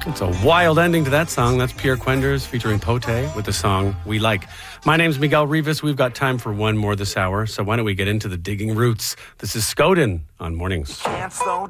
It's a wild ending to that song. That's Pierre Quenders featuring Pote with the song We Like. My name's Miguel Rivas. We've got time for one more this hour, so why don't we get into the digging roots? This is Skoden on Mornings.